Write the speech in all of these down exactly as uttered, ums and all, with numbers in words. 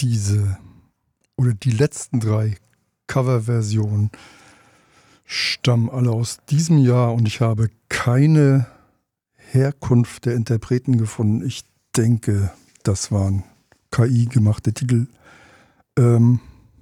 diese oder die letzten drei Coverversionen stammen alle aus diesem Jahr und ich habe keine Herkunft der Interpreten gefunden. Ich denke, das waren K I-gemachte Titel. Ähm,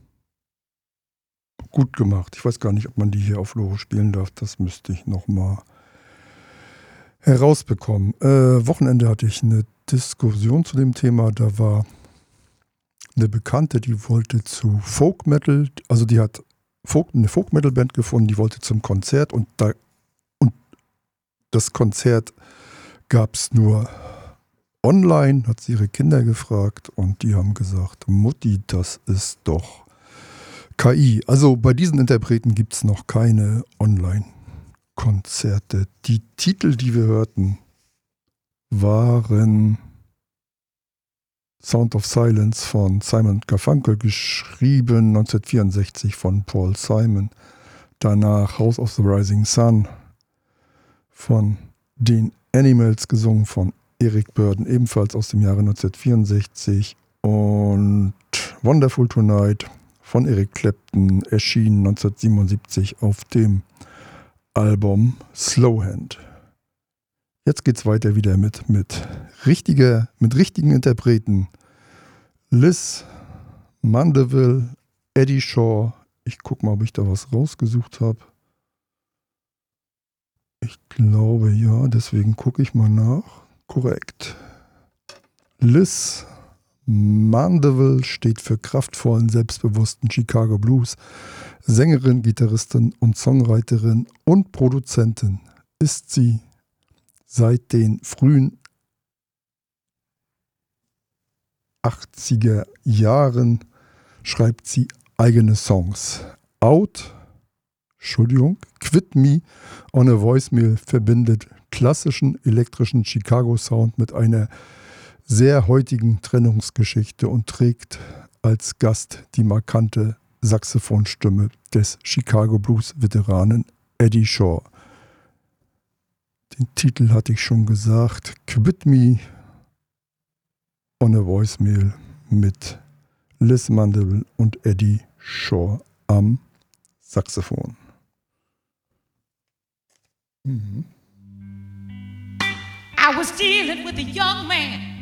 gut gemacht. Ich weiß gar nicht, ob man die hier auf Loro spielen darf. Das müsste ich nochmal herausbekommen. Äh, Wochenende hatte ich eine Diskussion zu dem Thema. Da war eine Bekannte, die wollte zu Folk Metal, also die hat Folk, eine Folk Metal Band gefunden, die wollte zum Konzert und da und das Konzert gab es nur online, hat sie ihre Kinder gefragt und die haben gesagt, Mutti, das ist doch K I. Also bei diesen Interpreten gibt es noch keine Online-Konzerte. Die Titel, die wir hörten, waren Sound of Silence von Simon Garfunkel, geschrieben neunzehnhundertvierundsechzig von Paul Simon. Danach House of the Rising Sun von den Animals, gesungen von Eric Burdon, ebenfalls aus dem Jahre neunzehnhundertvierundsechzig. Und Wonderful Tonight von Eric Clapton, erschien neunzehnhundertsiebenundsiebzig auf dem Album Slowhand. Jetzt geht's weiter wieder mit, mit, richtiger, mit richtigen Interpreten. Liz Mandeville, Eddie Shaw. Ich guck mal, ob ich da was rausgesucht habe. Ich glaube ja, deswegen gucke ich mal nach. Korrekt. Liz Mandeville steht für kraftvollen, selbstbewussten Chicago Blues. Sängerin, Gitarristin und Songwriterin und Produzentin ist sie. Seit den frühen achtziger Jahren schreibt sie eigene Songs. Out, Entschuldigung, Quit Me on a Voicemail verbindet klassischen elektrischen Chicago-Sound mit einer sehr heutigen Trennungsgeschichte und trägt als Gast die markante Saxophonstimme des Chicago Blues-Veteranen Eddie Shaw. Den Titel hatte ich schon gesagt, Quit Me on a Voicemail mit Liz Mandeville und Eddie Shaw am Saxophon. Mhm. I was dealing with a young man